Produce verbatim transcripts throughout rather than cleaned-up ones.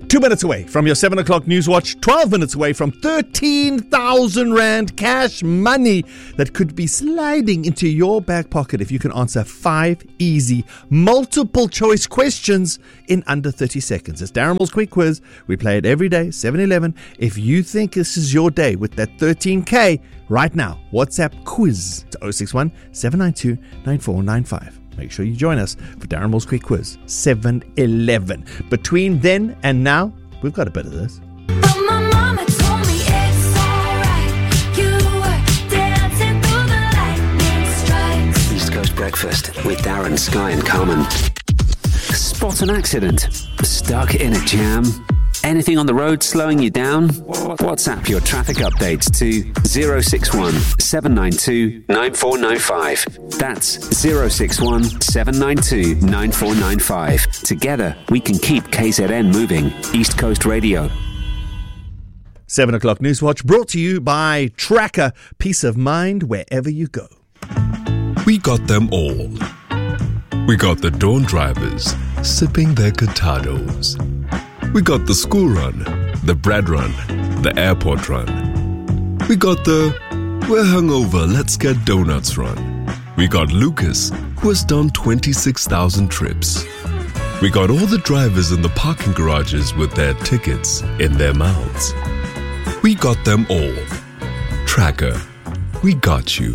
Two minutes away from your seven o'clock news watch, twelve minutes away from thirteen thousand rand cash money that could be sliding into your back pocket if you can answer five easy multiple choice questions in under thirty seconds. It's Darren Moore's Quick Quiz. We play it every day, seven eleven. If you think this is your day with that thirteen K, right now, WhatsApp quiz to oh six one, seven nine two, nine four nine five. Make sure you join us for Darren Moore's Quick Quiz, seven eleven. Between then and now, we've got a bit of this. East Coast Breakfast with Darren, Sky and Carmen. Spot an accident? Stuck in a jam? Anything on the road slowing you down? WhatsApp your traffic updates to zero six one, seven nine two, nine four nine five. That's zero six one, seven nine two, nine four nine five. Together, we can keep K Z N moving. East Coast Radio. seven o'clock News Watch brought to you by Tracker. Peace of mind wherever you go. We got them all. We got the dawn drivers sipping their cortados. We got the school run, the bread run, the airport run. We got the we're hungover, let's get donuts run. We got Lucas, who has done twenty-six thousand trips. We got all the drivers in the parking garages with their tickets in their mouths. We got them all. Tracker, we got you.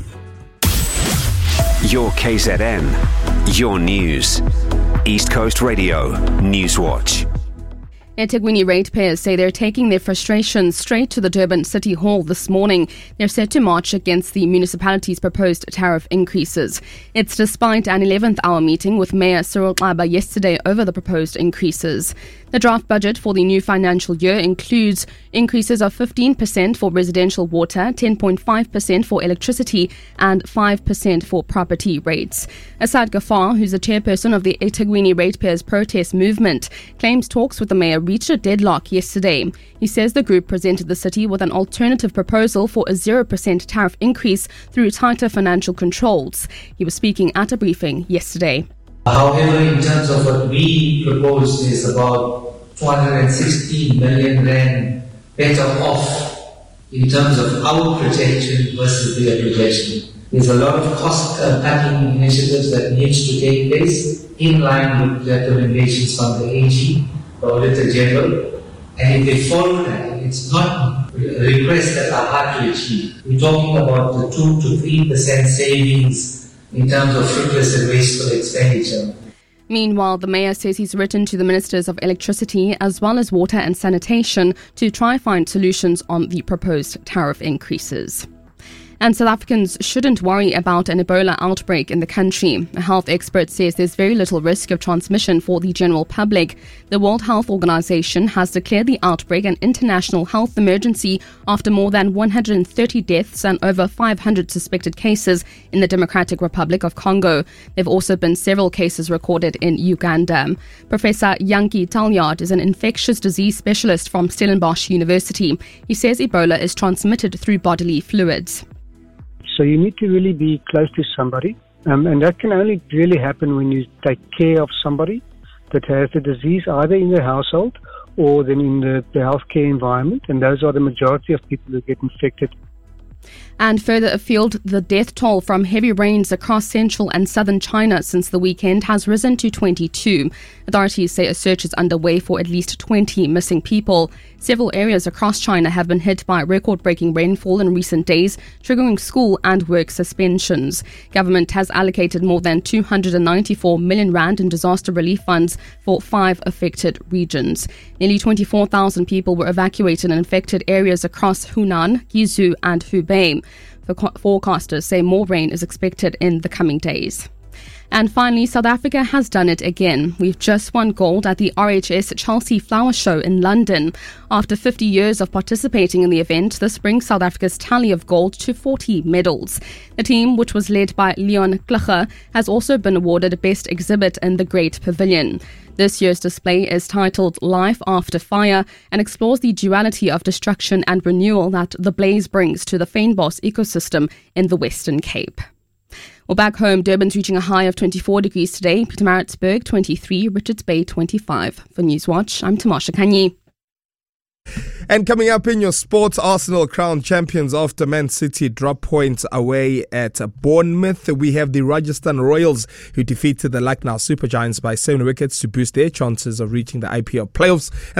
Your K Z N, your news. East Coast Radio News Watch. eThekwini ratepayers say they're taking their frustrations straight to the Durban City Hall this morning. They're set to march against the municipality's proposed tariff increases. It's despite an eleventh hour meeting with Mayor Cyril Xaba yesterday over the proposed increases. The draft budget for the new financial year includes increases of fifteen percent for residential water, ten point five percent for electricity and five percent for property rates. Asad Ghaffar, who's the chairperson of the eThekwini ratepayers protest movement, claims talks with the mayor reached a deadlock yesterday. He says the group presented the city with an alternative proposal for a zero percent tariff increase through tighter financial controls. He was speaking at a briefing yesterday. However, in terms of what we proposed is about two hundred sixteen million rand better off in terms of our projection versus their projection. There's a lot of cost uh, cutting initiatives that needs to take place in line with recommendations from the A G, the Auditor General, and if they follow that, it's not requests that are hard to achieve. We're talking about the two to three percent savings in terms of frivolous and wasteful expenditure. Meanwhile, the mayor says he's written to the ministers of electricity as well as water and sanitation to try find solutions on the proposed tariff increases. And South Africans shouldn't worry about an Ebola outbreak in the country. A health expert says there's very little risk of transmission for the general public. The World Health Organization has declared the outbreak an international health emergency after more than one hundred thirty deaths and over five hundred suspected cases in the Democratic Republic of Congo. There have also been several cases recorded in Uganda. Professor Yankee Talyard is an infectious disease specialist from Stellenbosch University. He says Ebola is transmitted through bodily fluids. So you need to really be close to somebody, um, and that can only really happen when you take care of somebody that has the disease either in their household or then in the, the healthcare environment, and those are the majority of people who get infected. And further afield, the death toll from heavy rains across central and southern China since the weekend has risen to twenty-two. Authorities say a search is underway for at least twenty missing people. Several areas across China have been hit by record-breaking rainfall in recent days, triggering school and work suspensions. Government has allocated more than two hundred ninety-four million rand in disaster relief funds for five affected regions. Nearly twenty-four thousand people were evacuated in infected areas across Hunan, Guizhou and Hubei. The forecasters say more rain is expected in the coming days. And finally, South Africa has done it again. We've just won gold at the R H S Chelsea Flower Show in London. After fifty years of participating in the event, this brings South Africa's tally of gold to forty medals. The team, which was led by Leon Klucher, has also been awarded Best Exhibit in the Great Pavilion. This year's display is titled Life After Fire and explores the duality of destruction and renewal that the blaze brings to the fynbos ecosystem in the Western Cape. Well, back home, Durban's reaching a high of twenty-four degrees today, Pietermaritzburg twenty-three, Richards Bay twenty-five. For Newswatch, I'm Tamasha Kanyi. And coming up in your sports, Arsenal crowned champions after Man City drop points away at Bournemouth. We have the Rajasthan Royals who defeated the Lucknow Super Giants by seven wickets to boost their chances of reaching the I P L playoffs. And